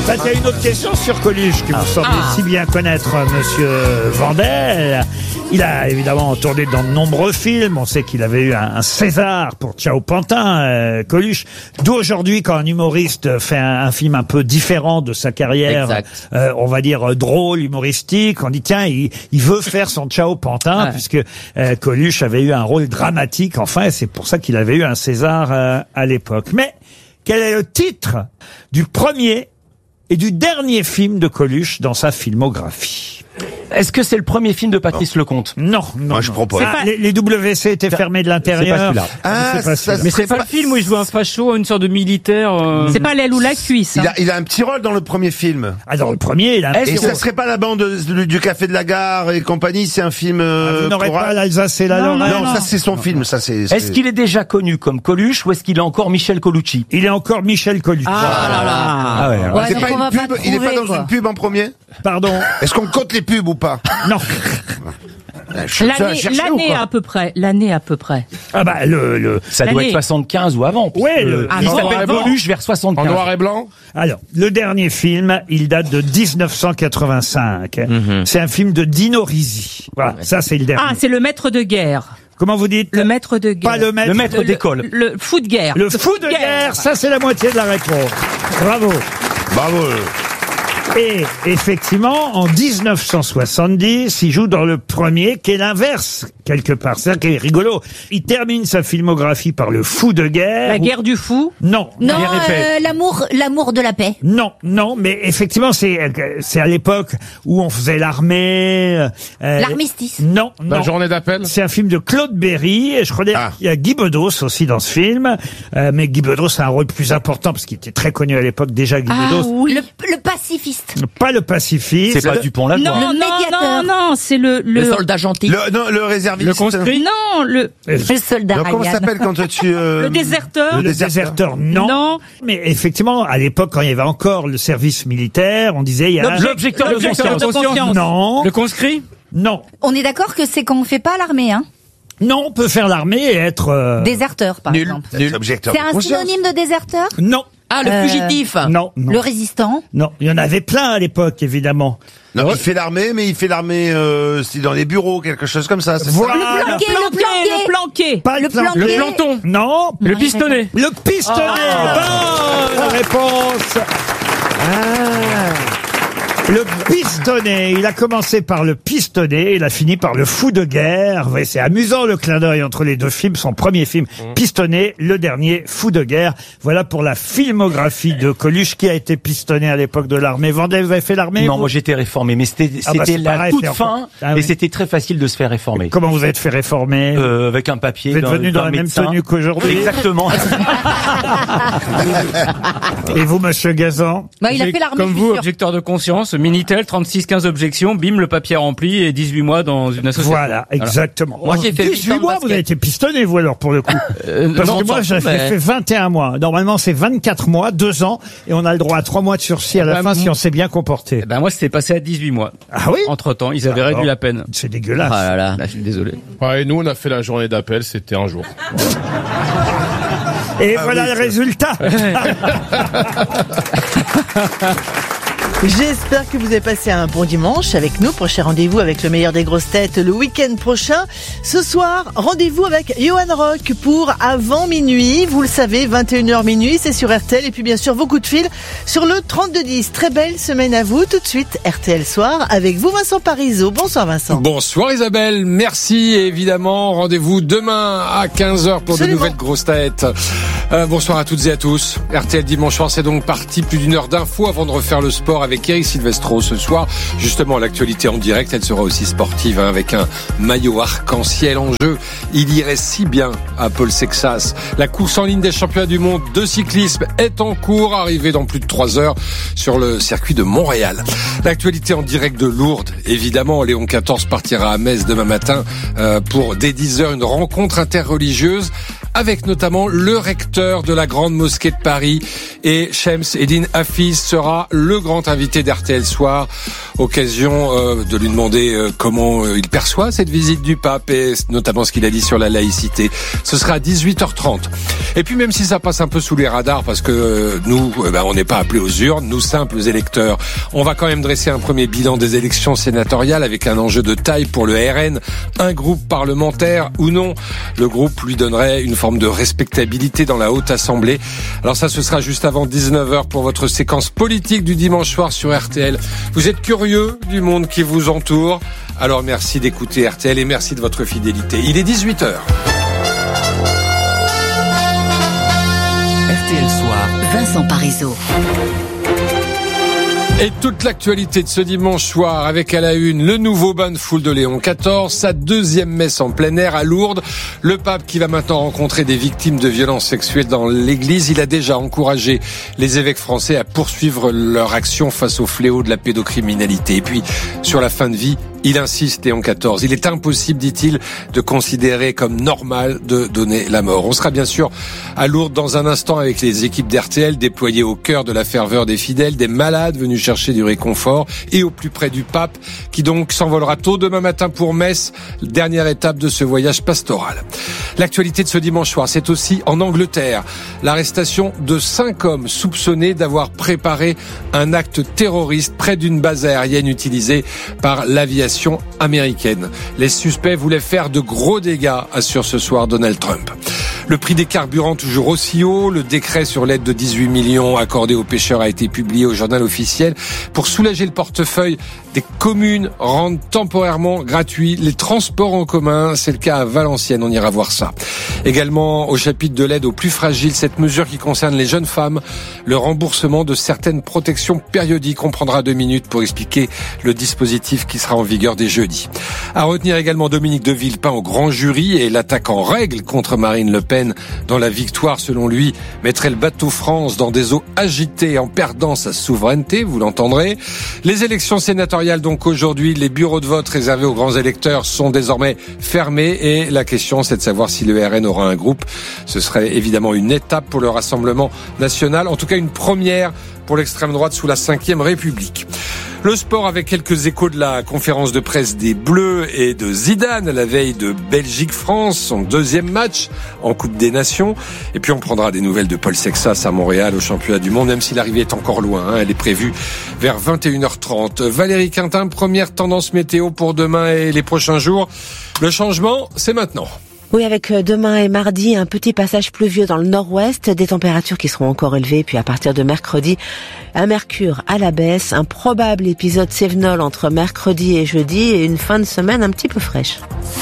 Il y a une autre question sur Coluche que vous semblez si bien connaître, monsieur Vandel. Il a évidemment tourné dans de nombreux films. On sait qu'il avait eu un César pour Ciao Pantin, Coluche. D'où aujourd'hui, quand un humoriste fait un film un peu différent de sa carrière, on va dire drôle, humoristique, on dit tiens, il veut faire son Ciao Pantin, puisque Coluche avait eu un rôle dramatique, enfin, et c'est pour ça qu'il avait eu un César à l'époque. Mais quel est le titre du premier et du dernier film de Coluche dans sa filmographie? Est-ce que c'est le premier film de Patrice Lecomte? Non, moi je propose. Les WC étaient fermés de l'intérieur. Mais c'est pas le film où il joue un facho, une sorte de militaire. C'est pas l'aile ou la cuisse. Il a un petit rôle dans le premier film. Ah, dans le premier, il a un petit Et rôle. ça serait pas la bande du Café de la Gare et compagnie, c'est un film. Vous n'aurez pas l'Alsace et la Lorraine. Non, ça c'est son film. Ça c'est. Est-ce qu'il est déjà connu comme Coluche ou est-ce qu'il est encore Michel Colucci? Il est encore Michel Colucci. C'est pas une pub. Il est pas dans une pub en premier. Pardon. Est-ce qu'on compte les pubs ou pas? Non. L'année à peu près. L'année à peu près. Ah bah ça doit être 75 ou avant. Ouais, il s'appelle Coluche vers 75. En noir et blanc. Alors, le dernier film, il date de 1985. C'est un film de Dino Risi. Voilà, ça c'est le dernier. Ah, c'est Le Maître de guerre. Comment vous dites? Le Maître de guerre. Pas le maître d'école. Le fou de guerre. Le fou de guerre, ça c'est la moitié de la réponse. Bravo. Bravo. Et effectivement, en 1970, il joue dans le premier, qui est l'inverse, quelque part. C'est ça qui est rigolo. Il termine sa filmographie par Le Fou de guerre. La guerre du fou? Non. Non, l'amour de la paix. Non, mais effectivement, c'est à l'époque où on faisait l'armée. L'armistice. Non. La journée d'appel. C'est un film de Claude Berry, et je crois qu'il y a Guy Bedos aussi dans ce film. Mais Guy Bedos a un rôle plus important, parce qu'il était très connu à l'époque, déjà Guy Bedos. Oui. Le pacifiste. Pas le pacifiste. C'est pas Dupont-Lavoi. Non, c'est le soldat gentil. Le réserviste. Le conscrit. Non, le soldat. Comment ça s'appelle quand tu le déserteur. Le déserteur, non. Mais effectivement, à l'époque, quand il y avait encore le service militaire, on disait il y a l'objecteur de conscience. Non. Le conscrit. Non. On est d'accord que c'est quand on fait pas l'armée, hein? Non, on peut faire l'armée et être déserteur, par exemple. C'est un synonyme de déserteur? Non. Ah, le fugitif. Non. Le résistant? Non, il y en avait plein à l'époque, évidemment. Non, il fait l'armée, mais il fait l'armée c'est dans les bureaux, quelque chose comme ça. Voilà. Le planqué. Pas le planqué. Le planton. Non. Le pistonnet. Le pistonnet. Bonne réponse. Le pistonnet, il a commencé par le pistonnet, il a fini par le fou de guerre. Vous voyez, c'est amusant le clin d'œil entre les deux films. Son premier film, pistonnet, le dernier, fou de guerre. Voilà pour la filmographie de Coluche qui a été pistonné à l'époque de l'armée. Vandel, vous avez fait l'armée? Non, moi j'étais réformé, mais c'était la toute fin, et c'était très facile de se faire réformer. Comment vous êtes fait réformer? Avec un papier. Vous êtes venu dans la même tenue qu'aujourd'hui? Exactement. Et vous, monsieur Gazan? Il a fait l'armée. Comme vous, objecteur de conscience. Minitel, 36-15 objections, bim, le papier rempli et 18 mois dans une association. Voilà, exactement. Moi, j'ai fait 18 mois, vous avez été pistonné, vous, alors, pour le coup. Parce que moi, j'ai fait 21 mois. Normalement, c'est 24 mois, 2 ans, et on a le droit à 3 mois de sursis à la fin si on s'est bien comporté. Moi, c'était passé à 18 mois. Ah oui? Entre-temps, ils avaient réduit la peine. C'est dégueulasse. Ah là là. Je suis désolé. Ouais, et nous, on a fait la journée d'appel, c'était un jour. Et voilà le résultat. J'espère que vous avez passé un bon dimanche avec nous. Prochain rendez-vous avec le meilleur des grosses têtes le week-end prochain. Ce soir, rendez-vous avec Johan Rock pour Avant minuit. Vous le savez, 21h minuit, c'est sur RTL. Et puis bien sûr, vos coups de fil sur le 3210. Très belle semaine à vous. Tout de suite, RTL Soir avec vous, Vincent Parisot. Bonsoir Vincent. Bonsoir Isabelle, merci. Et évidemment, rendez-vous demain à 15h pour de nouvelles grosses têtes. Bonsoir à toutes et à tous. RTL Dimanche Soir, c'est donc parti. Plus d'une heure d'infos avant de refaire le sport avec Eric Silvestro ce soir. Justement, l'actualité en direct, elle sera aussi sportive, avec un maillot arc-en-ciel en jeu. Il irait si bien à Paul Sexas. La course en ligne des championnats du monde de cyclisme est en cours, arrivée dans plus de 3 heures sur le circuit de Montréal. L'actualité en direct de Lourdes, évidemment, Léon XIV partira à Metz demain matin pour dès 10h une rencontre interreligieuse avec notamment le recteur de la Grande Mosquée de Paris. Et Shems Eddin Hafiz sera le grand invité d'RTL Soir. Occasion de lui demander comment il perçoit cette visite du pape et notamment ce qu'il a dit sur la laïcité. Ce sera à 18h30. Et puis même si ça passe un peu sous les radars parce que nous, on n'est pas appelés aux urnes, nous simples électeurs, on va quand même dresser un premier bilan des élections sénatoriales avec un enjeu de taille pour le RN. Un groupe parlementaire ou non, le groupe lui donnerait une forme de respectabilité dans la Haute Assemblée. Alors ça, ce sera juste avant 19h pour votre séquence politique du dimanche soir sur RTL. Vous êtes curieux du monde qui vous entoure, alors merci d'écouter RTL et merci de votre fidélité. Il est 18h. RTL Soir, Vincent Parisot. Et toute l'actualité de ce dimanche soir avec à la une le nouveau bain de foule de Léon XIV, sa deuxième messe en plein air à Lourdes. Le pape qui va maintenant rencontrer des victimes de violences sexuelles dans l'église. Il a déjà encouragé les évêques français à poursuivre leur action face au fléau de la pédocriminalité. Et puis, sur la fin de vie, il insiste, Léon XIV. Il est impossible, dit-il, de considérer comme normal de donner la mort. On sera bien sûr à Lourdes dans un instant avec les équipes d'RTL déployées au cœur de la ferveur des fidèles, des malades venus chercher du réconfort et au plus près du pape qui donc s'envolera tôt demain matin pour Metz, dernière étape de ce voyage pastoral. L'actualité de ce dimanche soir, c'est aussi en Angleterre. L'arrestation de 5 hommes soupçonnés d'avoir préparé un acte terroriste près d'une base aérienne utilisée par l'aviation américaine. Les suspects voulaient faire de gros dégâts, assure ce soir Donald Trump. Le prix des carburants toujours aussi haut. Le décret sur l'aide de 18 millions accordé aux pêcheurs a été publié au journal officiel pour soulager le portefeuille des communes, rendre temporairement gratuits les transports en commun. C'est le cas à Valenciennes, on ira voir ça. Également au chapitre de l'aide aux plus fragiles, cette mesure qui concerne les jeunes femmes, le remboursement de certaines protections périodiques. On prendra 2 minutes pour expliquer le dispositif qui sera en vigueur dès jeudi. À retenir également Dominique de Villepin au grand jury et l'attaque en règle contre Marine Le Pen dont la victoire, selon lui, mettrait le bateau France dans des eaux agitées en perdant sa souveraineté, vous l'entendrez. Les élections sénatoriales, donc aujourd'hui, les bureaux de vote réservés aux grands électeurs sont désormais fermés et la question, c'est de savoir si le RN aura un groupe. Ce serait évidemment une étape pour le Rassemblement national, en tout cas une première pour l'extrême droite sous la 5e République. Le sport avec quelques échos de la conférence de presse des Bleus et de Zidane à la veille de Belgique-France, son 2e match en Coupe des Nations. Et puis on prendra des nouvelles de Paul Sexas à Montréal au championnat du monde, même si l'arrivée est encore loin. Elle est prévue vers 21h30. Valérie Quintin, première tendance météo pour demain et les prochains jours. Le changement, c'est maintenant. Oui, avec demain et mardi, un petit passage pluvieux dans le nord-ouest, des températures qui seront encore élevées, puis à partir de mercredi, un mercure à la baisse, un probable épisode cévenol entre mercredi et jeudi et une fin de semaine un petit peu fraîche.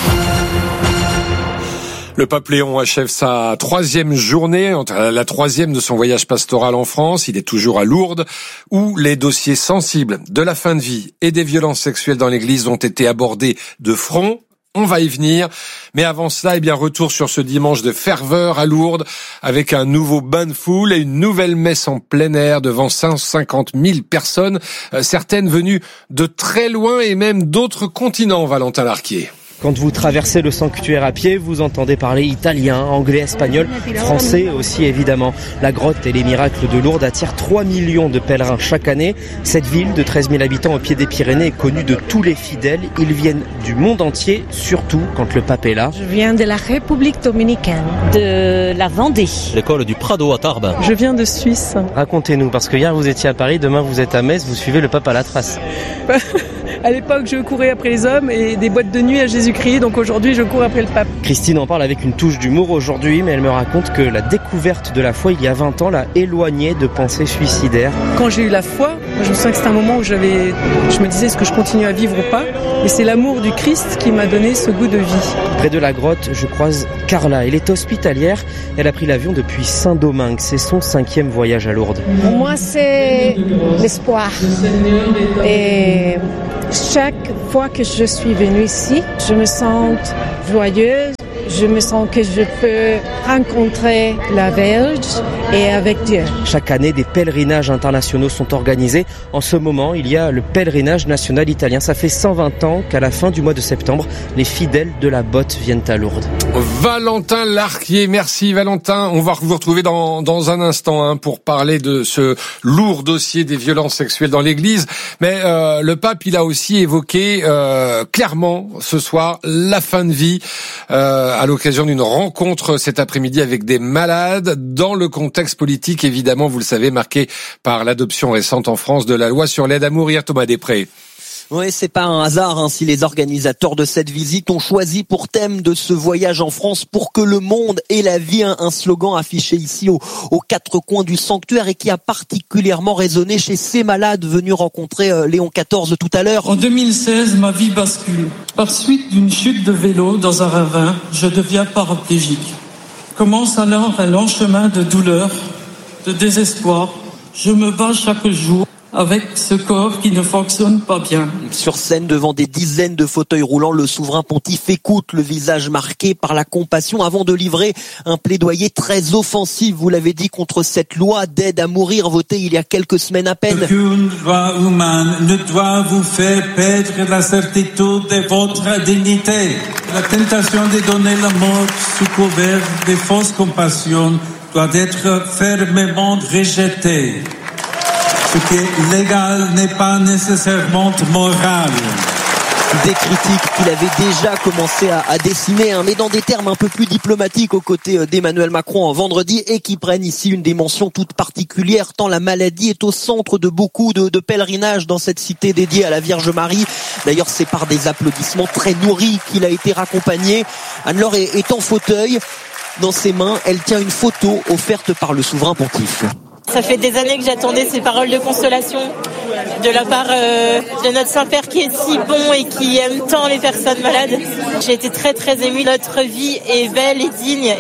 Le pape Léon achève sa 3e journée, la 3e de son voyage pastoral en France. Il est toujours à Lourdes, où les dossiers sensibles de la fin de vie et des violences sexuelles dans l'église ont été abordés de front. On va y venir, mais avant cela, retour sur ce dimanche de ferveur à Lourdes, avec un nouveau bain de foule et une nouvelle messe en plein air devant 150 000 personnes, certaines venues de très loin et même d'autres continents, Valentin Larquier. Quand vous traversez le sanctuaire à pied, vous entendez parler italien, anglais, espagnol, français aussi évidemment. La grotte et les miracles de Lourdes attirent 3 millions de pèlerins chaque année. Cette ville de 13 000 habitants au pied des Pyrénées est connue de tous les fidèles. Ils viennent du monde entier, surtout quand le pape est là. Je viens de la République dominicaine, de la Vendée. L'école du Prado à Tarbes. Je viens de Suisse. Racontez-nous, parce que hier vous étiez à Paris, demain vous êtes à Metz, vous suivez le pape à la trace. À l'époque, je courais après les hommes et des boîtes de nuit à Jésus-Christ, donc aujourd'hui, je cours après le pape. Christine en parle avec une touche d'humour aujourd'hui, mais elle me raconte que la découverte de la foi, il y a 20 ans, l'a éloignée de pensées suicidaires. Quand j'ai eu la foi, je me sens que c'est un moment où je me disais, est-ce que je continue à vivre ou pas ? Et c'est l'amour du Christ qui m'a donné ce goût de vie. Près de la grotte, je croise Carla. Elle est hospitalière. Elle a pris l'avion depuis Saint-Domingue. C'est son 5e voyage à Lourdes. Pour moi, c'est l'espoir. Et chaque fois que je suis venue ici, je me sens joyeuse. je me sens que je peux rencontrer la Vierge et avec Dieu. Chaque année, des pèlerinages internationaux sont organisés. En ce moment, il y a le pèlerinage national italien. Ça fait 120 ans qu'à la fin du mois de septembre, les fidèles de la Botte viennent à Lourdes. Valentin Larquier, merci Valentin. On va vous retrouver dans un instant pour parler de ce lourd dossier des violences sexuelles dans l'Église. Mais le pape, il a aussi évoqué clairement ce soir la fin de vie à l'occasion d'une rencontre cet après-midi avec des malades dans le contexte politique, évidemment, vous le savez, marqué par l'adoption récente en France de la loi sur l'aide à mourir. Thomas Després. Oui, c'est pas un hasard si les organisateurs de cette visite ont choisi pour thème de ce voyage en France pour que le monde ait la vie, un slogan affiché ici aux quatre coins du sanctuaire et qui a particulièrement résonné chez ces malades venus rencontrer Léon XIV tout à l'heure. En 2016, ma vie bascule. Par suite d'une chute de vélo dans un ravin, je deviens paraplégique. Commence alors un long chemin de douleur, de désespoir. Je me bats chaque jour avec ce corps qui ne fonctionne pas bien. Sur scène, devant des dizaines de fauteuils roulants, le souverain pontife écoute, le visage marqué par la compassion, avant de livrer un plaidoyer très offensif, vous l'avez dit, contre cette loi d'aide à mourir votée il y a quelques semaines à peine. Aucune loi humaine ne doit vous faire perdre la certitude de votre dignité. La tentation de donner la mort sous couvert de fausses compassions doit être fermement rejetée. Ce qui est légal n'est pas nécessairement moral. Des critiques qu'il avait déjà commencé à dessiner, mais dans des termes un peu plus diplomatiques aux côtés d'Emmanuel Macron en vendredi et qui prennent ici une dimension toute particulière tant la maladie est au centre de beaucoup de pèlerinages dans cette cité dédiée à la Vierge Marie. D'ailleurs, c'est par des applaudissements très nourris qu'il a été raccompagné. Anne-Laure est en fauteuil. Dans ses mains, elle tient une photo offerte par le souverain pontife. Ça fait des années que j'attendais ces paroles de consolation de la part de notre Saint-Père qui est si bon et qui aime tant les personnes malades. J'ai été très très émue. Notre vie est belle et digne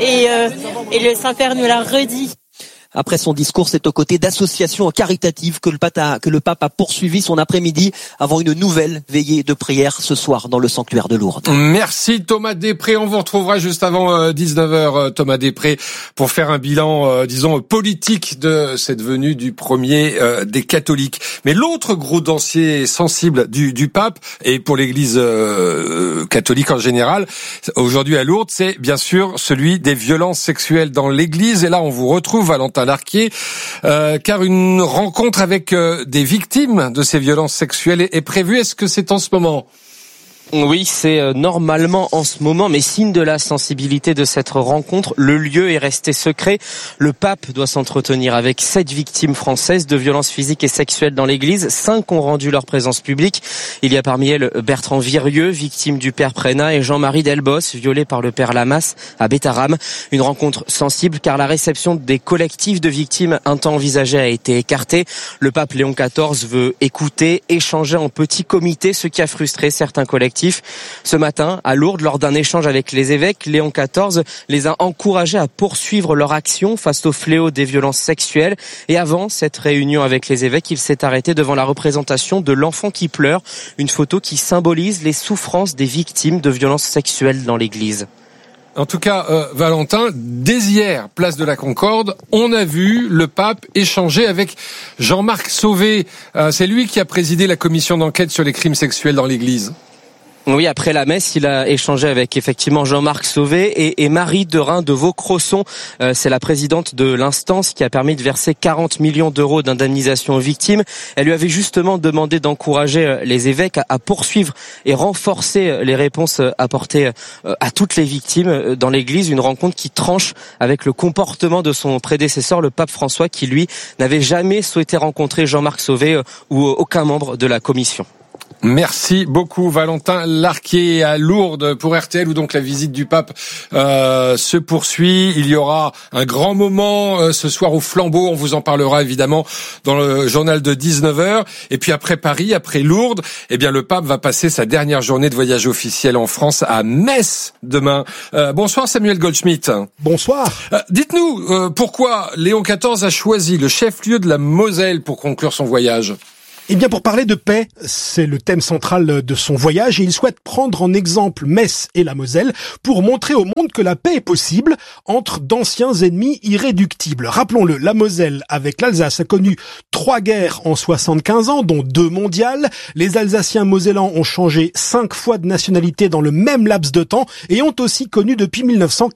et le Saint-Père nous l'a redit. Après son discours, c'est aux côtés d'associations caritatives que le pape a poursuivi son après-midi avant une nouvelle veillée de prière ce soir dans le sanctuaire de Lourdes. Merci Thomas Després. On vous retrouvera juste avant 19h, Thomas Després, pour faire un bilan, disons, politique de cette venue du premier des catholiques. Mais l'autre gros dossier sensible du pape, et pour l'Église catholique en général, aujourd'hui à Lourdes, c'est bien sûr celui des violences sexuelles dans l'Église. Et là, on vous retrouve, Valentin Larquier, car une rencontre avec des victimes de ces violences sexuelles est prévue. Est-ce que c'est en ce moment ? Oui, c'est normalement en ce moment, mais signe de la sensibilité de cette rencontre, le lieu est resté secret. Le pape doit s'entretenir avec 7 victimes françaises de violences physiques et sexuelles dans l'église. 5 ont rendu leur présence publique. Il y a parmi elles Bertrand Virieux, victime du père Prénat, et Jean-Marie Delbos, violé par le père Lamas à Bétharram. Une rencontre sensible car la réception des collectifs de victimes un temps envisagée a été écartée. Le pape Léon XIV veut écouter, échanger en petit comité, ce qui a frustré certains collectifs. Ce matin, à Lourdes, lors d'un échange avec les évêques, Léon XIV les a encouragés à poursuivre leur action face au fléau des violences sexuelles. Et avant cette réunion avec les évêques, il s'est arrêté devant la représentation de l'enfant qui pleure, une photo qui symbolise les souffrances des victimes de violences sexuelles dans l'église. En tout cas, Valentin, dès hier, place de la Concorde, on a vu le pape échanger avec Jean-Marc Sauvé. C'est lui qui a présidé la commission d'enquête sur les crimes sexuels dans l'Église. Oui, après la messe, il a échangé avec effectivement Jean-Marc Sauvé et Marie Derain de Vaucresson. C'est la présidente de l'instance qui a permis de verser 40 millions d'euros d'indemnisation aux victimes. Elle lui avait justement demandé d'encourager les évêques à poursuivre et renforcer les réponses apportées à toutes les victimes dans l'Église. Une rencontre qui tranche avec le comportement de son prédécesseur, le pape François, qui lui n'avait jamais souhaité rencontrer Jean-Marc Sauvé ou aucun membre de la commission. Merci beaucoup Valentin Larquier à Lourdes pour RTL où donc la visite du pape se poursuit. Il y aura un grand moment ce soir au Flambeau, on vous en parlera évidemment dans le journal de 19h. Et puis après Paris, après Lourdes, eh bien le pape va passer sa dernière journée de voyage officiel en France à Metz demain. Bonsoir Samuel Goldschmidt. Bonsoir. Dites-nous pourquoi Léon XIV a choisi le chef-lieu de la Moselle pour conclure son voyage. Eh bien, pour parler de paix, c'est le thème central de son voyage et il souhaite prendre en exemple Metz et la Moselle pour montrer au monde que la paix est possible entre d'anciens ennemis irréductibles. Rappelons-le, la Moselle avec l'Alsace a connu 3 guerres en 75 ans, dont 2 mondiales. Les Alsaciens mosellans ont changé 5 fois de nationalité dans le même laps de temps et ont aussi connu depuis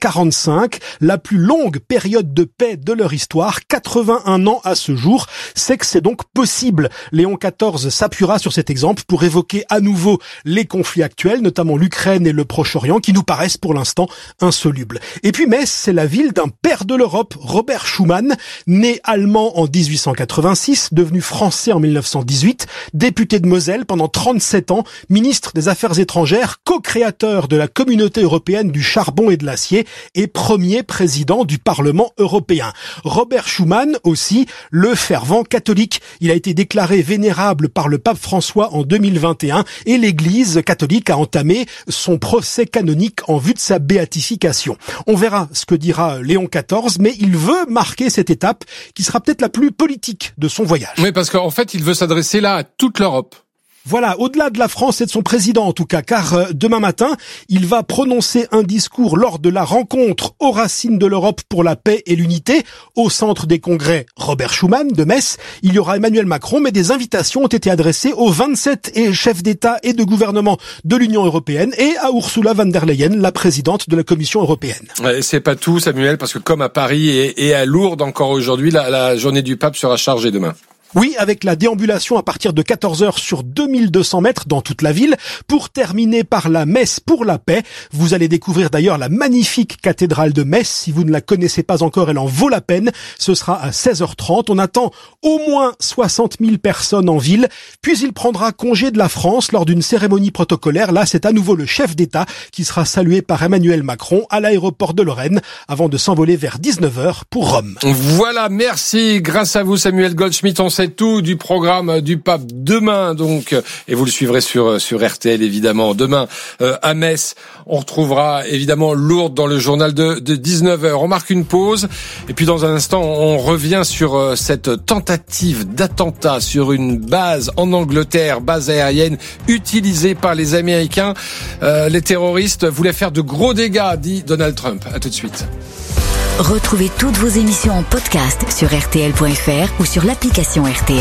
1945 la plus longue période de paix de leur histoire, 81 ans à ce jour. C'est que c'est donc possible. Léon XIV s'appuiera sur cet exemple pour évoquer à nouveau les conflits actuels, notamment l'Ukraine et le Proche-Orient, qui nous paraissent pour l'instant insolubles. Et puis Metz, c'est la ville d'un père de l'Europe, Robert Schuman, né allemand en 1886, devenu français en 1918, député de Moselle pendant 37 ans, ministre des Affaires étrangères, co-créateur de la Communauté européenne du charbon et de l'acier et premier président du Parlement européen. Robert Schuman aussi, le fervent catholique. Il a été déclaré vénérable par le pape François en 2021 et l'Église catholique a entamé son procès canonique en vue de sa béatification. On verra ce que dira Léon XIV, mais il veut marquer cette étape qui sera peut-être la plus politique de son voyage. Oui, parce qu'en fait, il veut s'adresser là à toute l'Europe. Voilà, au-delà de la France et de son président en tout cas, car demain matin, il va prononcer un discours lors de la rencontre aux racines de l'Europe pour la paix et l'unité, au centre des congrès Robert Schuman de Metz. Il y aura Emmanuel Macron, mais des invitations ont été adressées aux 27 chefs d'État et de gouvernement de l'Union européenne et à Ursula von der Leyen, la présidente de la Commission européenne. C'est pas tout, Samuel, parce que comme à Paris et à Lourdes encore aujourd'hui, la journée du pape sera chargée demain. Oui, avec la déambulation à partir de 14h sur 2200 mètres dans toute la ville, pour terminer par la messe pour la paix. Vous allez découvrir d'ailleurs la magnifique cathédrale de Metz. Si vous ne la connaissez pas encore, elle en vaut la peine. Ce sera à 16h30. On attend au moins 60 000 personnes en ville. Puis il prendra congé de la France lors d'une cérémonie protocolaire. Là, c'est à nouveau le chef d'État qui sera salué par Emmanuel Macron à l'aéroport de Lorraine avant de s'envoler vers 19h pour Rome. Voilà, merci. Grâce à vous, Samuel Goldschmidt, on sait tout du programme du pape demain, donc, et vous le suivrez sur RTL, évidemment. Demain, à Metz, on retrouvera, évidemment, Lourdes dans le journal de 19h. On marque une pause, et puis dans un instant, on revient sur cette tentative d'attentat sur une base en Angleterre, base aérienne utilisée par les Américains. Les terroristes voulaient faire de gros dégâts, dit Donald Trump. À tout de suite. Retrouvez toutes vos émissions en podcast sur rtl.fr ou sur l'application RTL.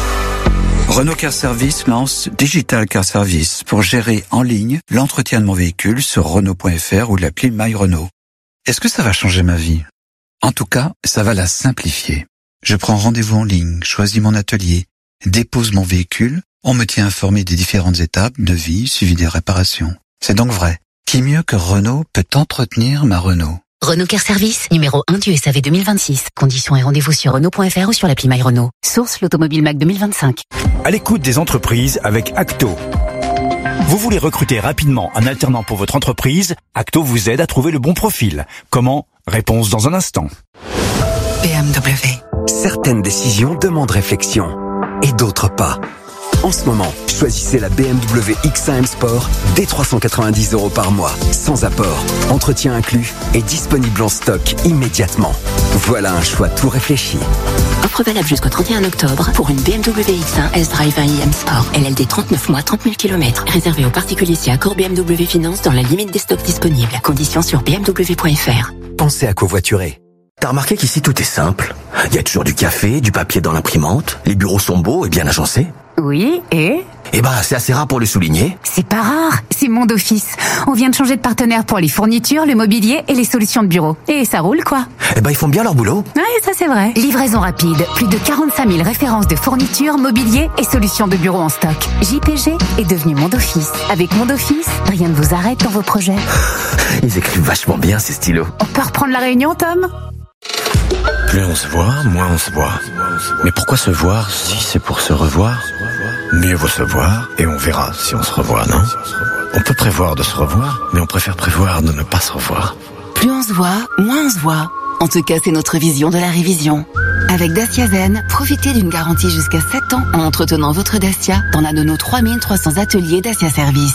Renault Car Service lance Digital Car Service pour gérer en ligne l'entretien de mon véhicule sur Renault.fr ou l'appli My Renault. Est-ce que ça va changer ma vie? En tout cas, ça va la simplifier. Je prends rendez-vous en ligne, choisis mon atelier, dépose mon véhicule, on me tient informé des différentes étapes, devis, suivi des réparations. C'est donc vrai. Qui mieux que Renault peut entretenir ma Renault? Renault Car Service, numéro 1 du SAV 2026. Conditions et rendez-vous sur Renault.fr ou sur l'appli My Renault. Source l'Automobile Mac 2025. À l'écoute des entreprises avec Acto. Vous voulez recruter rapidement un alternant pour votre entreprise? Acto vous aide à trouver le bon profil. Comment? Réponse dans un instant. BMW. Certaines décisions demandent réflexion et d'autres pas. En ce moment, choisissez la BMW X1 M Sport dès 390 € par mois, sans apport, entretien inclus et disponible en stock immédiatement. Voilà un choix tout réfléchi. Offre valable jusqu'au 31 octobre pour une BMW X1 S-Drive 1 iM Sport. LLD 39 mois, 30 000 km. Réservé aux particuliers si accord BMW Finance dans la limite des stocks disponibles. Conditions sur bmw.fr. Pensez à covoiturer. T'as remarqué qu'ici tout est simple? Il y a toujours du café, du papier dans l'imprimante, les bureaux sont beaux et bien agencés. Oui, et Eh ben, c'est assez rare pour le souligner. c'est pas rare, c'est Monde Office. On vient de changer de partenaire pour les fournitures, le mobilier et les solutions de bureau. Et ça roule, quoi. Eh ben, ils font bien leur boulot. Ouais, ça c'est vrai. Livraison rapide, plus de 45 000 références de fournitures, mobilier et solutions de bureau en stock. JPG est devenu Monde Office. Avec Monde Office, rien ne vous arrête dans vos projets. Ils écrivent vachement bien, ces stylos. On peut reprendre la réunion, Tom ? Plus on se voit, moins on se voit. Mais pourquoi se voir si c'est pour se revoir? Mieux vaut se voir et on verra si on se revoit, non? On peut prévoir de se revoir, mais on préfère prévoir de ne pas se revoir. Plus on se voit, moins on se voit. En tout cas, c'est notre vision de la révision. Avec Dacia Zen, profitez d'une garantie jusqu'à 7 ans en entretenant votre Dacia dans l'un de nos 3300 ateliers Dacia Service.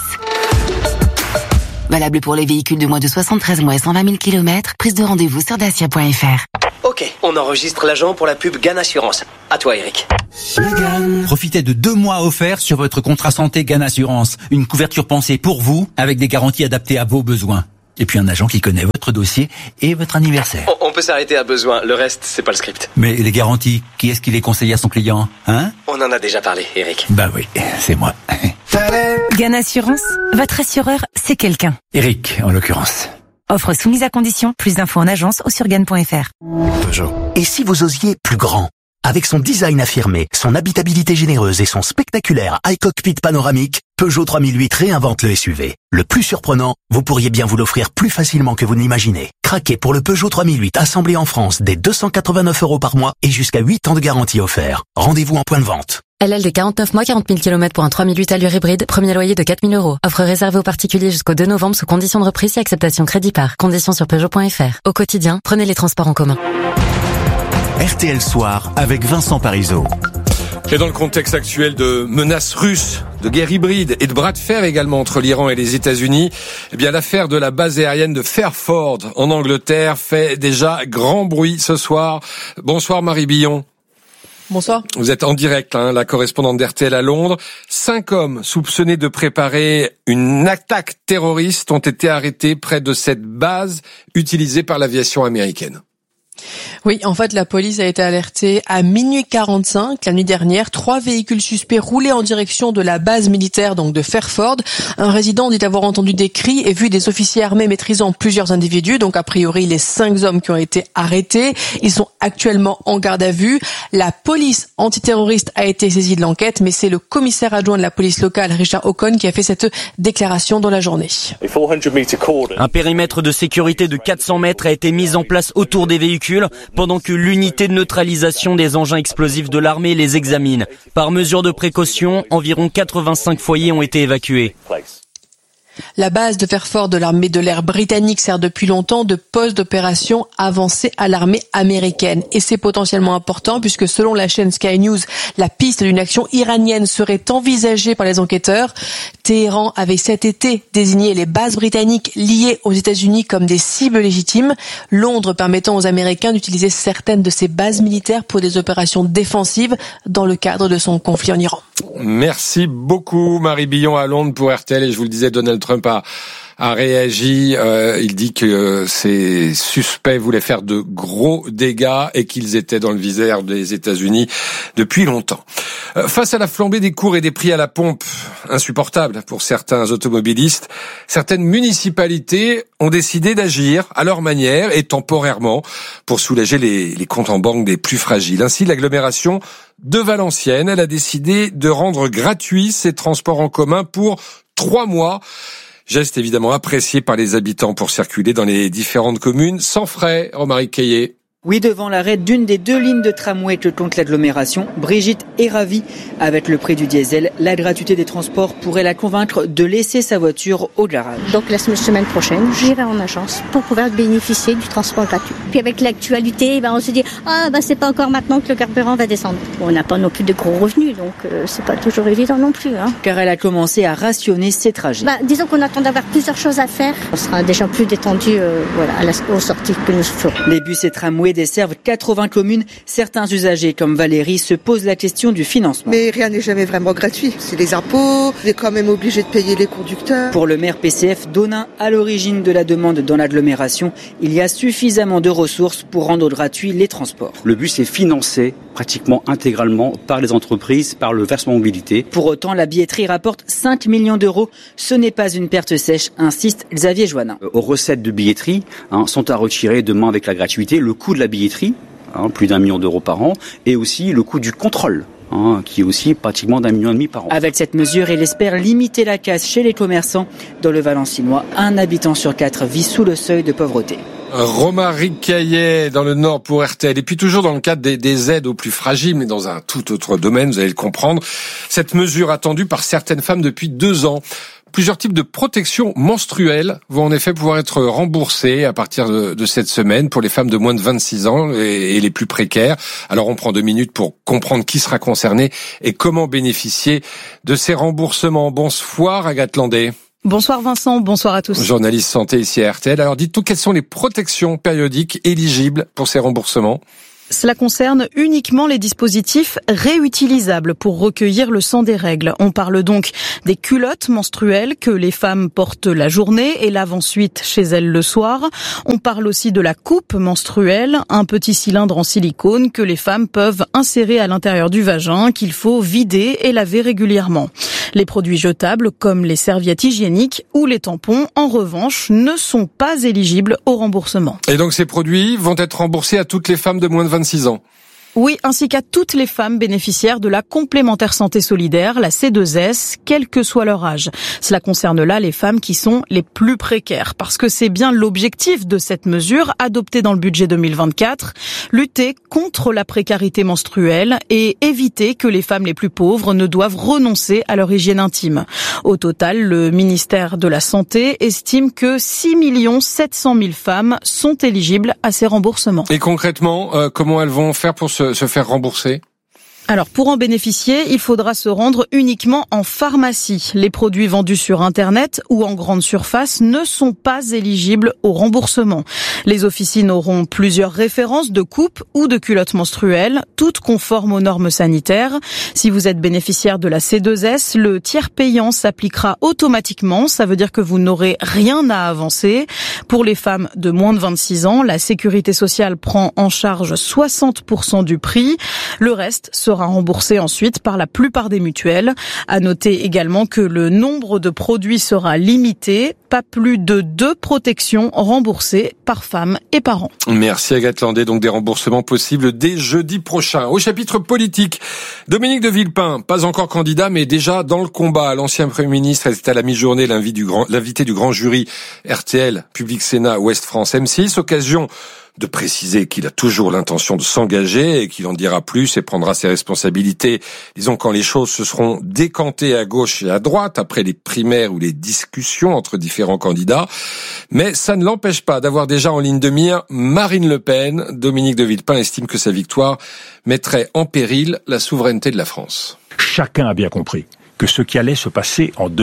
Valable pour les véhicules de moins de 73 mois et 120 000 km. Prise de rendez-vous sur dacia.fr. Ok, on enregistre l'agent pour la pub GAN Assurance. À toi, Eric. Profitez de 2 mois offerts sur votre contrat santé GAN Assurance. Une couverture pensée pour vous, avec des garanties adaptées à vos besoins. Et puis un agent qui connaît votre dossier et votre anniversaire. On peut s'arrêter à besoin, le reste, c'est pas le script. Mais les garanties, qui est-ce qui les conseille à son client, hein? On en a déjà parlé, Eric. Bah oui, c'est moi. GAN Assurance, votre assureur, c'est quelqu'un. Eric, en l'occurrence. Offre soumise à condition, plus d'infos en agence ou sur GAN.fr. Peugeot. Et si vous osiez plus grand? Avec son design affirmé, son habitabilité généreuse et son spectaculaire iCockpit panoramique, Peugeot 3008 réinvente le SUV. Le plus surprenant, vous pourriez bien vous l'offrir plus facilement que vous ne l'imaginez. Craquez pour le Peugeot 3008 assemblé en France dès 289 € par mois et jusqu'à 8 ans de garantie offert. Rendez-vous en point de vente. LL de 49 mois, 40 000 km pour un 3008 allure hybride, premier loyer de 4 000 €. Offre réservée aux particuliers jusqu'au 2 novembre sous conditions de reprise et acceptation crédit par. Conditions sur Peugeot.fr. Au quotidien, prenez les transports en commun. RTL Soir avec Vincent Parisot. Et dans le contexte actuel de menaces russes, de guerre hybride et de bras de fer également entre l'Iran et les États-Unis, eh bien l'affaire de la base aérienne de Fairford en Angleterre fait déjà grand bruit ce soir. Bonsoir Marie Billon. Bonsoir. Vous êtes en direct, la correspondante d'RTL à Londres. 5 hommes soupçonnés de préparer une attaque terroriste ont été arrêtés près de cette base utilisée par l'aviation américaine. Oui, en fait, la police a été alertée à minuit 45 la nuit dernière. 3 véhicules suspects roulaient en direction de la base militaire, donc de Fairford. Un résident dit avoir entendu des cris et vu des officiers armés maîtrisant plusieurs individus. Donc, a priori, les 5 hommes qui ont été arrêtés, ils sont actuellement en garde à vue. La police antiterroriste a été saisie de l'enquête, mais c'est le commissaire adjoint de la police locale, Richard Ocon, qui a fait cette déclaration dans la journée. Un périmètre de sécurité de 400 mètres a été mis en place autour des véhicules pendant que l'unité de neutralisation des engins explosifs de l'armée les examine. Par mesure de précaution, environ 85 foyers ont été évacués. La base de Fairford de l'armée de l'air britannique sert depuis longtemps de poste d'opération avancé à l'armée américaine. Et c'est potentiellement important puisque selon la chaîne Sky News, la piste d'une action iranienne serait envisagée par les enquêteurs. Téhéran avait cet été désigné les bases britanniques liées aux États-Unis comme des cibles légitimes. Londres permettant aux Américains d'utiliser certaines de ces bases militaires pour des opérations défensives dans le cadre de son conflit en Iran. Merci beaucoup Marie Billon à Londres pour RTL. Et je vous le disais, Donald Trump a réagi. Il dit que ces suspects voulaient faire de gros dégâts et qu'ils étaient dans le viseur des États-Unis depuis longtemps. Face à la flambée des cours et des prix à la pompe, insupportable pour certains automobilistes, certaines municipalités ont décidé d'agir à leur manière et temporairement pour soulager les comptes en banque des plus fragiles. Ainsi, l'agglomération de Valenciennes, elle a décidé de rendre gratuits ses transports en commun pour 3 mois. Geste évidemment apprécié par les habitants pour circuler dans les différentes communes sans frais. Romaric Caillé. Oui, devant l'arrêt d'une des 2 lignes de tramway que compte l'agglomération, Brigitte est ravie. Avec le prix du diesel, la gratuité des transports pourrait la convaincre de laisser sa voiture au garage. Donc la semaine prochaine, j'irai en agence pour pouvoir bénéficier du transport gratuit. Puis avec l'actualité, on se dit c'est pas encore maintenant que le carburant va descendre. On n'a pas non plus de gros revenus, donc c'est pas toujours évident non plus. Car elle a commencé à rationner ses trajets. Disons qu'on attend d'avoir plusieurs choses à faire. On sera déjà plus détendu aux sorties que nous ferons. Les bus et tramways desservent 80 communes. Certains usagers, comme Valérie, se posent la question du financement. Mais rien n'est jamais vraiment gratuit. C'est les impôts, on est quand même obligé de payer les conducteurs. Pour le maire PCF d'Onain, à l'origine de la demande dans l'agglomération, il y a suffisamment de ressources pour rendre gratuits les transports. Le bus est financé pratiquement intégralement par les entreprises, par le versement mobilité. Pour autant, la billetterie rapporte 5 millions d'euros. Ce n'est pas une perte sèche, insiste Xavier Joannin. Aux recettes de billetterie sont à retirer demain avec la gratuité le coût de la billetterie, plus d'1 million d'euros par an, et aussi le coût du contrôle, qui est aussi pratiquement d'1,5 million par an. Avec cette mesure, il espère limiter la casse chez les commerçants. Dans le Valenciennois, 1 habitant sur 4 vit sous le seuil de pauvreté. Romaric Caillé dans le Nord pour RTL. Et puis toujours dans le cadre des aides aux plus fragiles, mais dans un tout autre domaine, vous allez le comprendre. Cette mesure attendue par certaines femmes depuis 2 ans. Plusieurs types de protections menstruelles vont en effet pouvoir être remboursées à partir de cette semaine pour les femmes de moins de 26 ans et les plus précaires. Alors on prend 2 minutes pour comprendre qui sera concerné et comment bénéficier de ces remboursements. Bonsoir Agathe Landais. Bonsoir Vincent, bonsoir à tous. Journaliste santé ici à RTL. Alors dites-nous, quelles sont les protections périodiques éligibles pour ces remboursements ? Cela concerne uniquement les dispositifs réutilisables pour recueillir le sang des règles. On parle donc des culottes menstruelles que les femmes portent la journée et lavent ensuite chez elles le soir. On parle aussi de la coupe menstruelle, un petit cylindre en silicone que les femmes peuvent insérer à l'intérieur du vagin, qu'il faut vider et laver régulièrement. Les produits jetables, comme les serviettes hygiéniques ou les tampons, en revanche, ne sont pas éligibles au remboursement. Et donc ces produits vont être remboursés à toutes les femmes de moins de 26 ans ? Oui, ainsi qu'à toutes les femmes bénéficiaires de la complémentaire santé solidaire, la C2S, quel que soit leur âge. Cela concerne là les femmes qui sont les plus précaires, parce que c'est bien l'objectif de cette mesure adoptée dans le budget 2024, lutter contre la précarité menstruelle et éviter que les femmes les plus pauvres ne doivent renoncer à leur hygiène intime. Au total, le ministère de la Santé estime que 6 700 000 femmes sont éligibles à ces remboursements. Et concrètement, comment elles vont faire pour se faire rembourser ? Alors, pour en bénéficier, il faudra se rendre uniquement en pharmacie. Les produits vendus sur Internet ou en grande surface ne sont pas éligibles au remboursement. Les officines auront plusieurs références de coupe ou de culottes menstruelles, toutes conformes aux normes sanitaires. Si vous êtes bénéficiaire de la C2S, le tiers payant s'appliquera automatiquement. Ça veut dire que vous n'aurez rien à avancer. Pour les femmes de moins de 26 ans, la sécurité sociale prend en charge 60% du prix. Le reste sera remboursé ensuite par la plupart des mutuelles. À noter également que le nombre de produits sera limité, pas plus de 2 protections remboursées par femme et par an. Merci Agathe Landais, donc des remboursements possibles dès jeudi prochain. Au chapitre politique, Dominique de Villepin, pas encore candidat mais déjà dans le combat. L'ancien Premier ministre était à la mi-journée l'invité du grand jury RTL, Public Sénat, Ouest France M6, occasion de préciser qu'il a toujours l'intention de s'engager et qu'il en dira plus et prendra ses responsabilités, disons quand les choses se seront décantées à gauche et à droite, après les primaires ou les discussions entre différents candidats. Mais ça ne l'empêche pas d'avoir déjà en ligne de mire Marine Le Pen. Dominique de Villepin estime que sa victoire mettrait en péril la souveraineté de la France. Chacun a bien compris que ce qui allait se passer en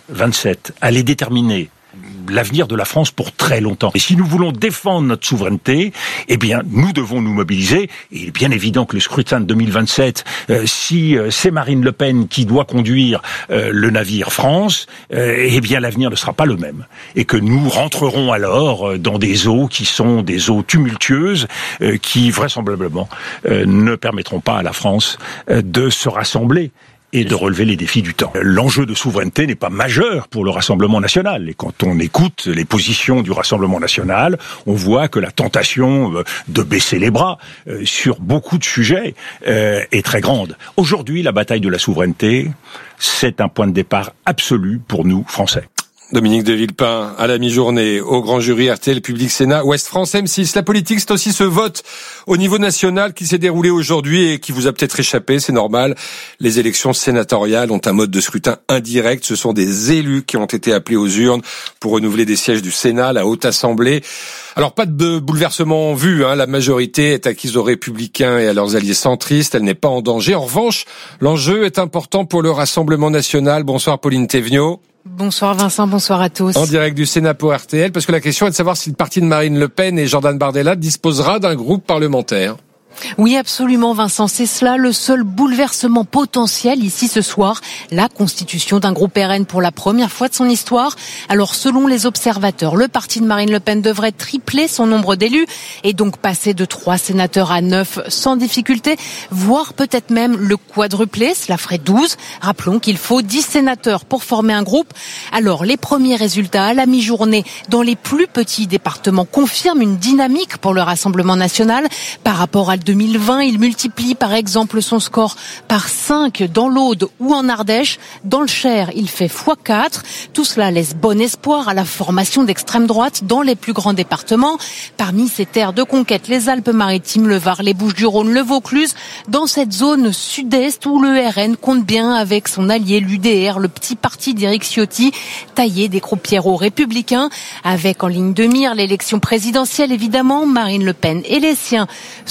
2027 allait déterminer l'avenir de la France pour très longtemps. Et si nous voulons défendre notre souveraineté, eh bien, nous devons nous mobiliser. Et il est bien évident que le scrutin de 2027, si c'est Marine Le Pen qui doit conduire le navire France, eh bien, l'avenir ne sera pas le même. Et que nous rentrerons alors dans des eaux qui sont des eaux tumultueuses, qui vraisemblablement ne permettront pas à la France de se rassembler et de relever les défis du temps. L'enjeu de souveraineté n'est pas majeur pour le Rassemblement national. Et quand on écoute les positions du Rassemblement national, on voit que la tentation de baisser les bras sur beaucoup de sujets est très grande. Aujourd'hui, la bataille de la souveraineté, c'est un point de départ absolu pour nous, Français. Dominique de Villepin, à la mi-journée, au grand jury RTL Public Sénat, Ouest France M6. La politique, c'est aussi ce vote au niveau national qui s'est déroulé aujourd'hui et qui vous a peut-être échappé, c'est normal. Les élections sénatoriales ont un mode de scrutin indirect. Ce sont des élus qui ont été appelés aux urnes pour renouveler des sièges du Sénat, la Haute Assemblée. Alors, pas de bouleversement en vue, la majorité est acquise aux Républicains et à leurs alliés centristes. Elle n'est pas en danger. En revanche, l'enjeu est important pour le Rassemblement national. Bonsoir Pauline Thévenot. Bonsoir Vincent, bonsoir à tous. En direct du Sénat pour RTL, parce que la question est de savoir si le parti de Marine Le Pen et Jordan Bardella disposera d'un groupe parlementaire. Oui, absolument Vincent, c'est cela le seul bouleversement potentiel ici ce soir, la constitution d'un groupe RN pour la première fois de son histoire. Alors selon les observateurs, le parti de Marine Le Pen devrait tripler son nombre d'élus et donc passer de 3 sénateurs à 9 sans difficulté, voire peut-être même le quadrupler, cela ferait 12. Rappelons qu'il faut 10 sénateurs pour former un groupe. Alors les premiers résultats à la mi-journée dans les plus petits départements confirment une dynamique pour le Rassemblement national par rapport à 2020, il multiplie par exemple son score par 5 dans l'Aude ou en Ardèche. Dans le Cher, il fait x4. Tout cela laisse bon espoir à la formation d'extrême droite dans les plus grands départements. Parmi ces terres de conquête, les Alpes-Maritimes, le Var, les Bouches-du-Rhône, le Vaucluse, dans cette zone sud-est où le RN compte bien avec son allié l'UDR, le petit parti d'Éric Ciotti, taillé des croupières aux Républicains, avec en ligne de mire l'élection présidentielle évidemment. Marine Le Pen et les siens sont déjà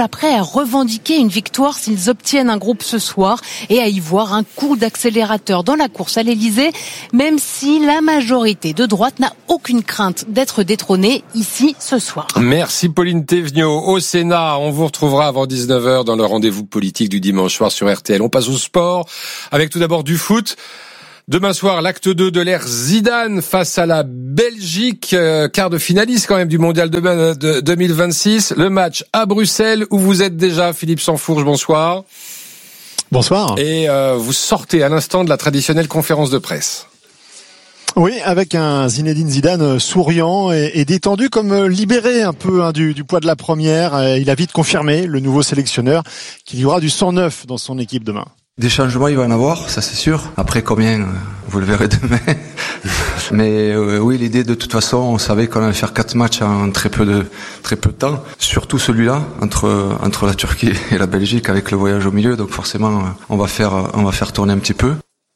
déjà prêts à revendiquer une victoire s'ils obtiennent un groupe ce soir et à y voir un coup d'accélérateur dans la course à l'Elysée, même si la majorité de droite n'a aucune crainte d'être détrônée ici ce soir. Merci Pauline Théveniot. Au Sénat, on vous retrouvera avant 19h dans le rendez-vous politique du dimanche soir sur RTL. On passe au sport avec tout d'abord du foot. Demain soir, l'acte 2 de l'ère Zidane face à la Belgique, quart de finaliste quand même du mondial de 2026. Le match à Bruxelles où vous êtes déjà, Philippe Sansfourche, bonsoir. Bonsoir. Et vous sortez à l'instant de la traditionnelle conférence de presse. Oui, avec un Zinedine Zidane souriant et détendu, comme libéré un peu du poids de la première. Il a vite confirmé, le nouveau sélectionneur, qu'il y aura du sang neuf dans son équipe demain. Des changements, il va en avoir, ça c'est sûr. Après combien, vous le verrez demain. Mais oui, l'idée de toute façon, on savait qu'on allait faire 4 matchs en très peu de temps. Surtout celui-là, entre la Turquie et la Belgique, avec le voyage au milieu. Donc forcément, on va faire tourner un petit peu.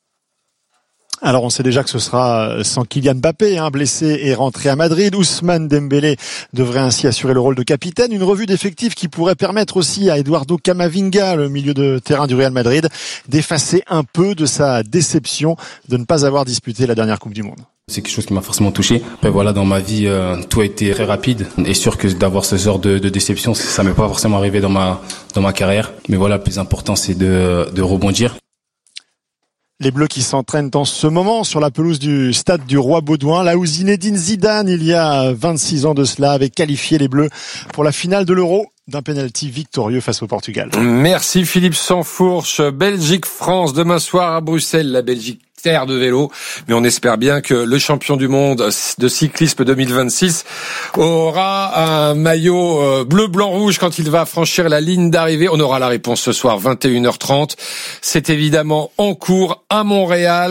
Alors on sait déjà que ce sera sans Kylian Mbappé, blessé et rentré à Madrid. Ousmane Dembélé devrait ainsi assurer le rôle de capitaine. Une revue d'effectifs qui pourrait permettre aussi à Eduardo Camavinga, le milieu de terrain du Real Madrid, d'effacer un peu de sa déception de ne pas avoir disputé la dernière Coupe du Monde. C'est quelque chose qui m'a forcément touché. Après voilà, dans ma vie, tout a été très rapide. Et sûr que d'avoir ce genre de déception, ça m'est pas forcément arrivé dans ma carrière. Mais voilà, le plus important, c'est de rebondir. Les Bleus qui s'entraînent en ce moment sur la pelouse du stade du Roi Baudouin, là où Zinedine Zidane, il y a 26 ans de cela, avait qualifié les Bleus pour la finale de l'Euro d'un penalty victorieux face au Portugal. Merci Philippe Sansfourche. Belgique-France demain soir à Bruxelles. La Belgique terre de vélo, mais on espère bien que le champion du monde de cyclisme 2026 aura un maillot bleu, blanc, rouge quand il va franchir la ligne d'arrivée. On aura la réponse ce soir, 21h30. C'est évidemment en cours à Montréal.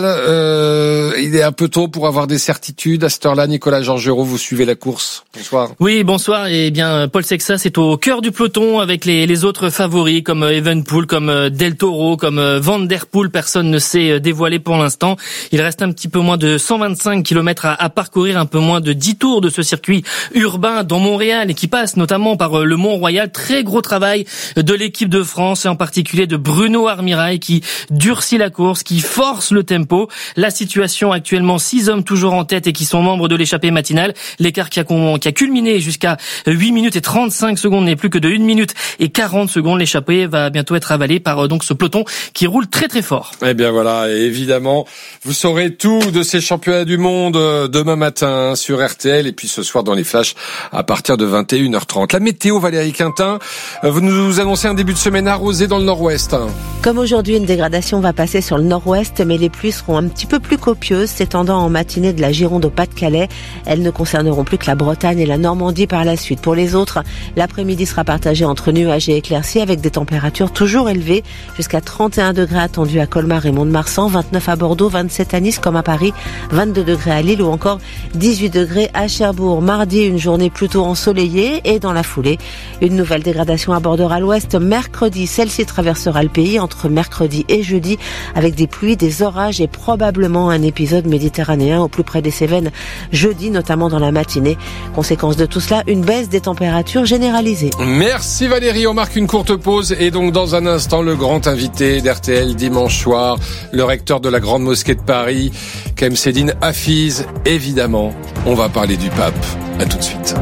Il est un peu tôt pour avoir des certitudes. À cette heure-là, Nicolas Georgerot, vous suivez la course. Bonsoir. Oui, bonsoir. Et bien, Paul Sexas est au cœur du peloton avec les autres favoris comme Evenepoel, comme Del Toro, comme Van Der Poel. Personne ne s'est dévoilé pour l'instant. Il reste un petit peu moins de 125 km à parcourir, un peu moins de 10 tours de ce circuit urbain dans Montréal et qui passe notamment par le Mont-Royal. Très gros travail de l'équipe de France et en particulier de Bruno Armirail qui durcit la course, qui force le tempo. La situation actuellement, 6 hommes toujours en tête et qui sont membres de l'échappée matinale. L'écart qui a culminé jusqu'à 8 minutes et 35 secondes n'est plus que de 1 minute et 40 secondes. L'échappée va bientôt être avalée par donc ce peloton qui roule très très fort. Eh bien voilà, et évidemment, vous saurez tout de ces championnats du monde demain matin sur RTL et puis ce soir dans les flashs à partir de 21h30. La météo, Valérie Quintin, vous nous annoncez un début de semaine arrosé dans le nord-ouest. Comme aujourd'hui, une dégradation va passer sur le nord-ouest, mais les pluies seront un petit peu plus copieuses, s'étendant en matinée de la Gironde au Pas-de-Calais. Elles ne concerneront plus que la Bretagne et la Normandie par la suite. Pour les autres, l'après-midi sera partagé entre nuages et éclaircies avec des températures toujours élevées, jusqu'à 31 degrés attendus à Colmar et Mont-de-Marsan, 29 à Bordeaux, 27 à Nice comme à Paris, 22 degrés à Lille ou encore 18 degrés à Cherbourg. Mardi, une journée plutôt ensoleillée et dans la foulée, une nouvelle dégradation abordera l'ouest. Mercredi, celle-ci traversera le pays entre mercredi et jeudi avec des pluies, des orages et probablement un épisode méditerranéen au plus près des Cévennes jeudi, notamment dans la matinée. Conséquence de tout cela, une baisse des températures généralisée. Merci Valérie, on marque une courte pause et donc dans un instant, le grand invité d'RTL dimanche soir, le recteur de la Grande Mosquée de Paris, Kemseddine Hafiz. Évidemment, on va parler du pape. À tout de suite.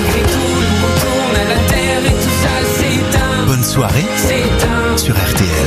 Bonne soirée sur RTL.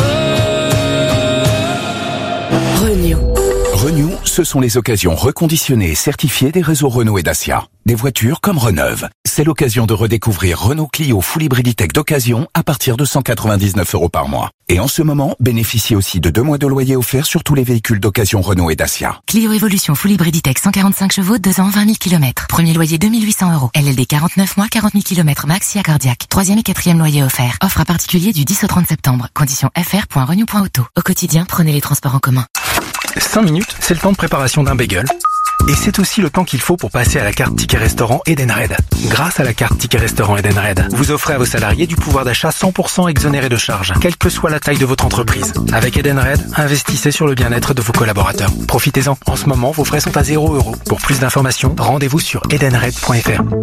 Renew, ce sont les occasions reconditionnées et certifiées des réseaux Renault et Dacia. Des voitures comme Reneuve. C'est l'occasion de redécouvrir Renault Clio Full Hybrid Tech d'occasion à partir de 199 € par mois. Et en ce moment, bénéficiez aussi de 2 mois de loyer offert sur tous les véhicules d'occasion Renault et Dacia. Clio Evolution Full Hybrid Tech 145 chevaux, 2 ans, 20 000 km. Premier loyer 2 800 €. LLD 49 mois, 40 000 km max, SIA cardiaque. 3e et 4e loyer offert. Offre à particulier du 10 au 30 septembre. Conditions fr.renew.auto. Au quotidien, prenez les transports en commun. 5 minutes, c'est le temps de préparation d'un bagel. Et c'est aussi le temps qu'il faut pour passer à la carte Ticket Restaurant Edenred. Grâce à la carte Ticket Restaurant Edenred, vous offrez à vos salariés du pouvoir d'achat 100% exonéré de charges, quelle que soit la taille de votre entreprise. Avec Edenred, investissez sur le bien-être de vos collaborateurs. Profitez-en. En ce moment, vos frais sont à 0 €. Pour plus d'informations, rendez-vous sur edenred.fr.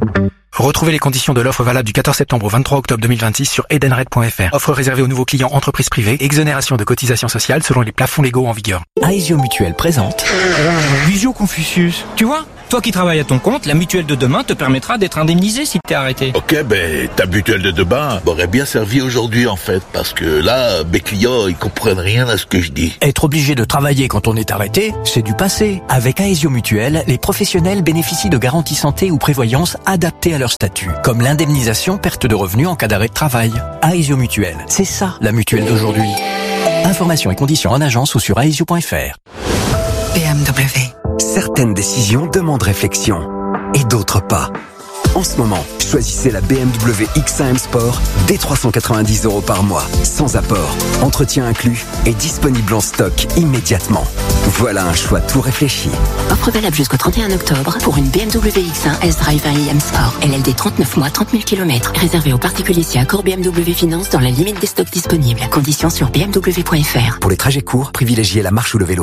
Retrouvez les conditions de l'offre valable du 14 septembre au 23 octobre 2026 sur edenred.fr. Offre réservée aux nouveaux clients entreprises privées. Exonération de cotisations sociales selon les plafonds légaux en vigueur. Aesio Mutuelle présente Visio Confucius. Tu vois, toi qui travailles à ton compte, la mutuelle de demain te permettra d'être indemnisé si t'es arrêté. Ok, ta mutuelle de demain m'aurait bien servi aujourd'hui en fait, parce que là, mes clients, ils comprennent rien à ce que je dis. Être obligé de travailler quand on est arrêté, c'est du passé. Avec Aesio Mutuelle, les professionnels bénéficient de garanties santé ou prévoyance adaptées à leur statut, comme l'indemnisation perte de revenus en cas d'arrêt de travail. Aesio Mutuelle, c'est ça la mutuelle d'aujourd'hui. Informations et conditions en agence ou sur aesio.fr. BMW. Certaines décisions demandent réflexion et d'autres pas. En ce moment, choisissez la BMW X1 M Sport dès 390 € par mois, sans apport, entretien inclus et disponible en stock immédiatement. Voilà un choix tout réfléchi. Offre valable jusqu'au 31 octobre pour une BMW X1 S-Drive M Sport. LLD 39 mois, 30 000 km. Réservé aux particuliers si accord BMW Finance dans la limite des stocks disponibles. Conditions sur bmw.fr. Pour les trajets courts, privilégiez la marche ou le vélo.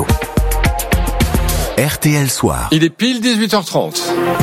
RTL Soir. Il est pile 18h30.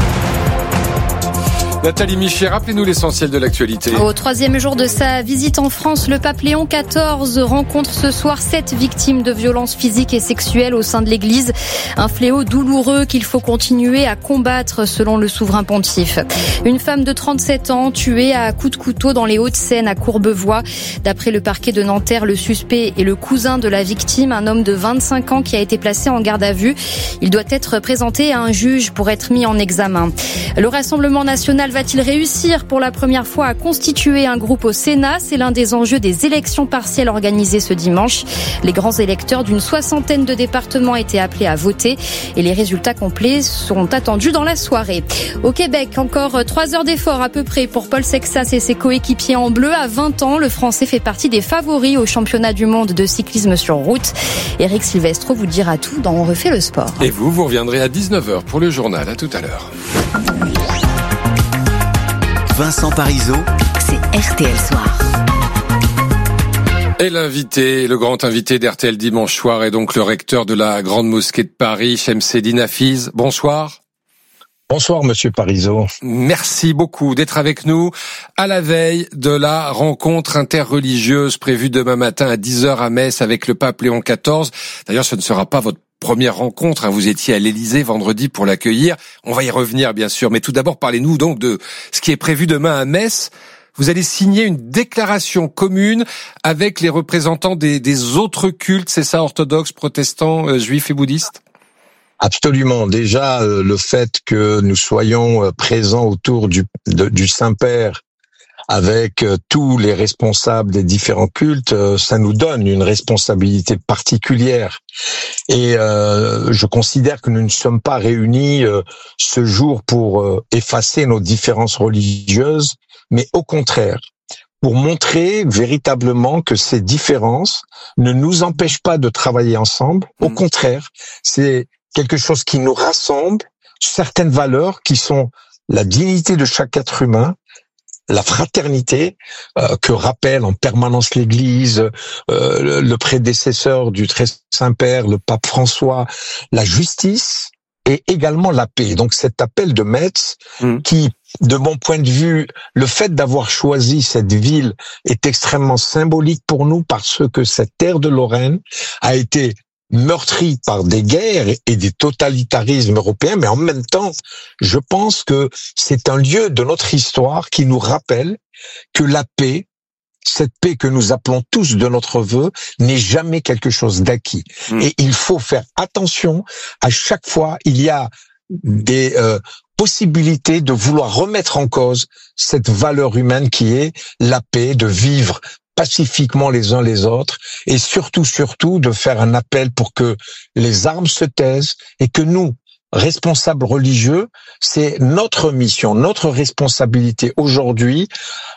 Nathalie Miché, rappelez-nous l'essentiel de l'actualité. Au 3e jour de sa visite en France, le pape Léon XIV rencontre ce soir 7 victimes de violences physiques et sexuelles au sein de l'Église. Un fléau douloureux qu'il faut continuer à combattre selon le souverain pontife. Une femme de 37 ans tuée à coups de couteau dans les Hauts-de-Seine à Courbevoie. D'après le parquet de Nanterre, le suspect est le cousin de la victime, un homme de 25 ans qui a été placé en garde à vue. Il doit être présenté à un juge pour être mis en examen. Le Rassemblement national va-t-il réussir pour la première fois à constituer un groupe au Sénat? C'est l'un des enjeux des élections partielles organisées ce dimanche. Les grands électeurs d'une 60aine de départements étaient appelés à voter et les résultats complets sont attendus dans la soirée. Au Québec, encore 3 heures d'effort à peu près pour Paul Sexas et ses coéquipiers en bleu. À 20 ans, le Français fait partie des favoris au championnat du monde de cyclisme sur route. Éric Silvestro vous dira tout dans On refait le sport. Et vous reviendrez à 19h pour le journal. À tout à l'heure. Vincent Parisot, c'est RTL Soir. Et l'invité, le grand invité d'RTL dimanche soir est donc le recteur de la Grande Mosquée de Paris, Chemseddine Hafiz. Bonsoir. Bonsoir, monsieur Parisot. Merci beaucoup d'être avec nous à la veille de la rencontre interreligieuse prévue demain matin à 10h à Metz avec le pape Léon XIV. D'ailleurs, ce ne sera pas votre première rencontre, vous étiez à l'Élysée vendredi pour l'accueillir. On va y revenir bien sûr, mais tout d'abord parlez-nous donc de ce qui est prévu demain à Metz. Vous allez signer une déclaration commune avec les représentants des autres cultes, c'est ça, orthodoxes, protestants, juifs et bouddhistes? Absolument. Déjà, le fait que nous soyons présents autour du Saint-Père avec tous les responsables des différents cultes, ça nous donne une responsabilité particulière. Et je considère que nous ne sommes pas réunis ce jour pour effacer nos différences religieuses, mais au contraire, pour montrer véritablement que ces différences ne nous empêchent pas de travailler ensemble. Au contraire, c'est quelque chose qui nous rassemble, certaines valeurs qui sont la dignité de chaque être humain, la fraternité que rappelle en permanence l'Église, le prédécesseur du très Saint-Père, le pape François, la justice et également la paix. Donc cet appel de Metz qui, de mon point de vue, le fait d'avoir choisi cette ville est extrêmement symbolique pour nous parce que cette terre de Lorraine a été meurtri par des guerres et des totalitarismes européens, mais en même temps, je pense que c'est un lieu de notre histoire qui nous rappelle que la paix, cette paix que nous appelons tous de notre vœu, n'est jamais quelque chose d'acquis. Et il faut faire attention, à chaque fois, il y a des possibilités de vouloir remettre en cause cette valeur humaine qui est la paix, de vivre pacifiquement les uns les autres et surtout de faire un appel pour que les armes se taisent et que nous, responsables religieux, c'est notre mission, notre responsabilité aujourd'hui,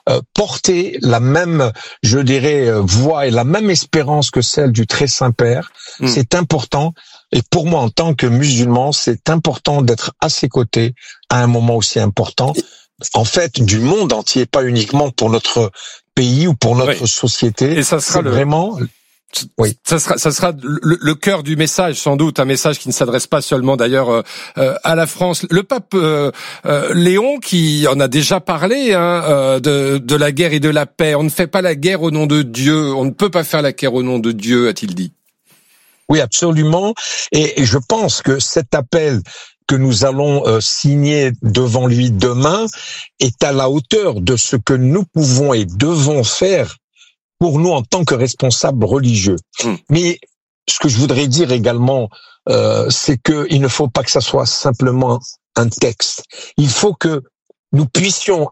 porter la même, je dirais, voix et la même espérance que celle du très Saint-Père. C'est important. Et pour moi, en tant que musulman, c'est important d'être à ses côtés à un moment aussi important. En fait, du monde entier, pas uniquement pour notre pays ou pour notre société. Et ça sera vraiment Oui. Ça sera le cœur du message, sans doute, un message qui ne s'adresse pas seulement d'ailleurs à la France. Le pape Léon, qui en a déjà parlé de la guerre et de la paix. On ne fait pas la guerre au nom de Dieu. On ne peut pas faire la guerre au nom de Dieu, a-t-il dit. Oui, absolument. Et je pense que cet appel que nous allons signer devant lui demain est à la hauteur de ce que nous pouvons et devons faire pour nous en tant que responsables religieux. Mais ce que je voudrais dire également, c'est qu'il ne faut pas que ça soit simplement un texte. Il faut que nous puissions